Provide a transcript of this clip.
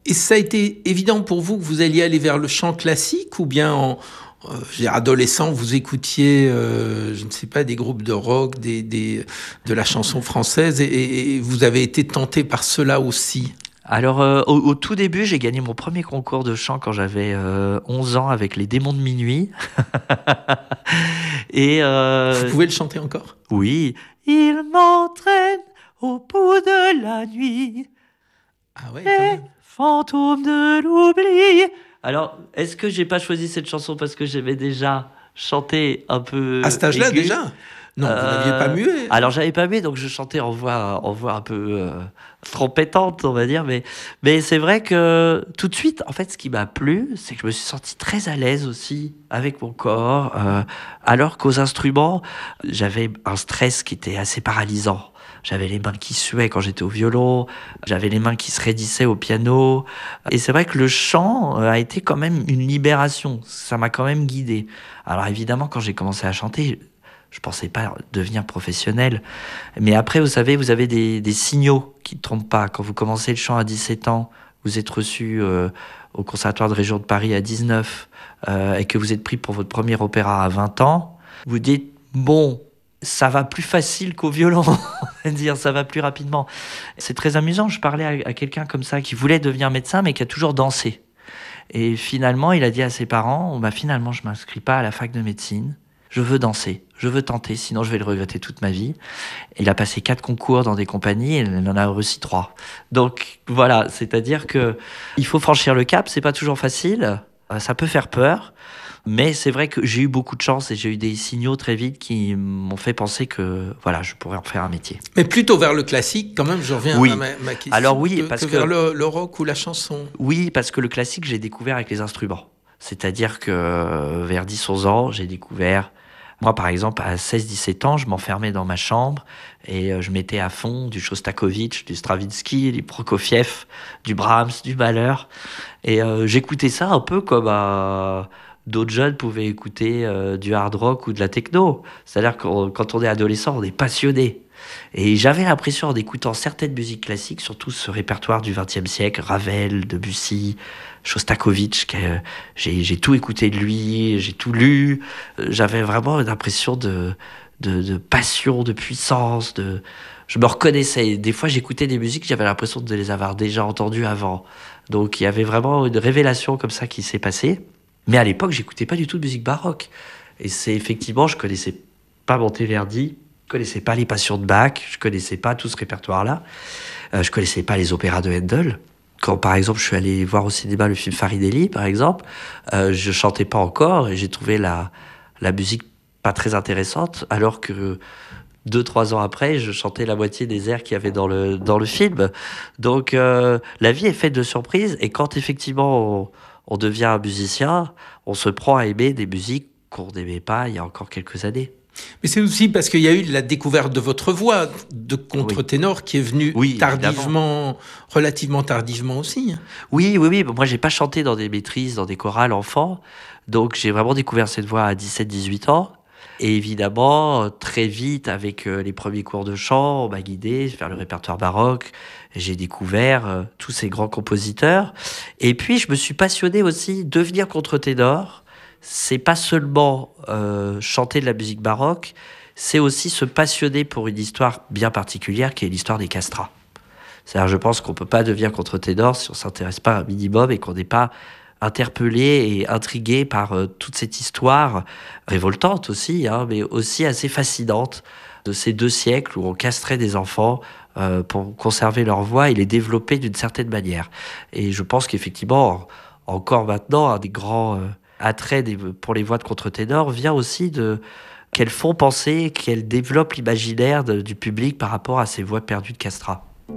Et ça a été évident pour vous que vous alliez aller vers le chant classique ou bien adolescent, vous écoutiez, je ne sais pas, des groupes de rock, de la chanson française et vous avez été tenté par cela aussi? Alors, au tout début, j'ai gagné mon premier concours de chant quand j'avais 11 ans avec les Démons de Minuit. Et Vous pouvez le chanter encore? oui, il m'entraîne au bout de la nuit, Ah ouais, quand les même. fantômes de l'oubli. Alors, est-ce que j'ai pas choisi cette chanson parce que j'avais déjà chanté un À peu cet âge-là aigu? déjà? Non, vous n'aviez pas muet. Alors j'avais pas mué, donc je chantais en voix un peu trompetante, on va dire. Mais c'est vrai que tout de suite, en fait, ce qui m'a plu, c'est que je me suis senti très à l'aise aussi avec mon corps, alors qu'aux instruments, j'avais un stress qui était assez paralysant. J'avais les mains qui suaient quand j'étais au violon, j'avais les mains qui se raidissaient au piano. Et c'est vrai que le chant a été quand même une libération. Ça m'a quand même guidé. Alors évidemment, quand j'ai commencé à chanter, je pensais pas devenir professionnel. Mais après, vous savez, vous avez des signaux qui ne trompent pas. Quand vous commencez le chant à 17 ans, vous êtes reçu au Conservatoire de région de Paris à 19 et que vous êtes pris pour votre premier opéra à 20 ans, vous dites, bon, ça va plus facile qu'au violon, on va dire, ça va plus rapidement. C'est très amusant, je parlais à quelqu'un comme ça qui voulait devenir médecin mais qui a toujours dansé. Et finalement, il a dit à ses parents, bah, finalement, je m'inscris pas à la fac de médecine. Je veux danser, je veux tenter, sinon je vais le regretter toute ma vie. Il a passé 4 concours dans des compagnies et il en a réussi 3. Donc voilà, c'est-à-dire que il faut franchir le cap, c'est pas toujours facile, ça peut faire peur, mais c'est vrai que j'ai eu beaucoup de chance et j'ai eu des signaux très vite qui m'ont fait penser que voilà, je pourrais en faire un métier. Mais plutôt vers le classique, quand même, je reviens à Oui, ma question, alors oui, que parce vers que le rock ou la chanson. oui, parce que le classique, j'ai découvert avec les instruments. C'est-à-dire que vers 10-11 ans, j'ai découvert. Moi, par exemple, à 16-17 ans, je m'enfermais dans ma chambre et je mettais à fond du Shostakovich, du Stravinsky, du Prokofiev, du Brahms, du Mahler. Et j'écoutais ça un peu comme d'autres jeunes pouvaient écouter du hard rock ou de la techno. C'est-à-dire que quand on est adolescent, on est passionné. Et j'avais l'impression, en écoutant certaines musiques classiques, surtout ce répertoire du XXe siècle, Ravel, Debussy, Shostakovich, j'ai tout écouté de lui, j'ai tout lu. J'avais vraiment une impression de passion, de puissance. Je me reconnaissais. Des fois, j'écoutais des musiques, j'avais l'impression de les avoir déjà entendues avant. Donc, il y avait vraiment une révélation comme ça qui s'est passée. Mais à l'époque, j'écoutais pas du tout de musique baroque. Et c'est effectivement, je connaissais pas Monteverdi, je connaissais pas les Passions de Bach, je connaissais pas tout ce répertoire-là. Je connaissais pas les opéras de Handel. Quand, par exemple, je suis allé voir au cinéma le film Faridelli, par exemple, je chantais pas encore et j'ai trouvé la musique pas très intéressante, alors que 2-3 ans après, je chantais la moitié des airs qu'il y avait dans le film. Donc, la vie est faite de surprises et quand effectivement on devient un musicien, on se prend à aimer des musiques qu'on n'aimait pas il y a encore quelques années. Mais c'est aussi parce qu'il y a eu la découverte de votre voix de Oui, contre-ténor qui est venue oui, évidemment. tardivement, relativement tardivement aussi. Oui, oui, oui. Moi, j'ai pas chanté dans des maîtrises, dans des chorales enfants. Donc, j'ai vraiment découvert cette voix à 17-18 ans. Et évidemment, très vite, avec les premiers cours de chant, on m'a guidé vers le répertoire baroque. J'ai découvert tous ces grands compositeurs. Et puis, je me suis passionné aussi. Devenir contre-ténor, c'est pas seulement chanter de la musique baroque, c'est aussi se passionner pour une histoire bien particulière qui est l'histoire des castrats. C'est-à-dire, je pense qu'on ne peut pas devenir contre-ténor si on ne s'intéresse pas un minimum et qu'on n'est pas interpellé et intrigué par toute cette histoire révoltante aussi, hein, mais aussi assez fascinante de ces 2 siècles où on castrait des enfants pour conserver leur voix et les développer d'une certaine manière. Et je pense qu'effectivement, encore maintenant, un des grands attraits pour les voix de contre-ténor vient aussi de qu'elles font penser, qu'elles développent l'imaginaire du public par rapport à ces voix perdues de castrat.